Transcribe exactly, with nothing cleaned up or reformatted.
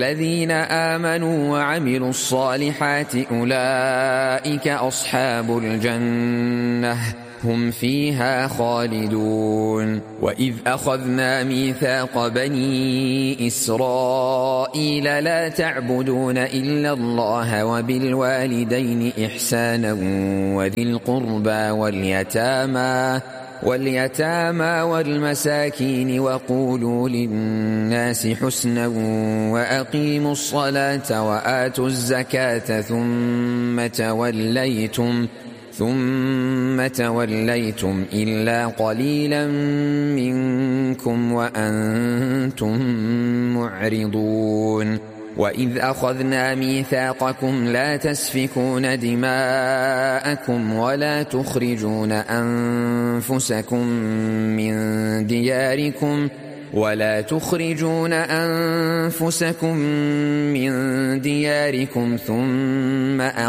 الذين آمنوا وعملوا الصالحات أولئك أصحاب الجنة هم فيها خالدون. وإذ أخذنا ميثاق بني إسرائيل لا تعبدون إلا الله وبالوالدين إحسانا وذي القربى واليتامى واليتامى والمساكين وقولوا للناس حسنا وأقيموا الصلاة وآتوا الزكاة ثم توليتم ثم توليتم إلا قليلا منكم وأنتم معرضون. وإذ أخذنا ميثاقكم لا تسفكون دماءكم ولا تخرجون أنفسكم من دياركم ولا تخرجون أنفسكم من دياركم ثم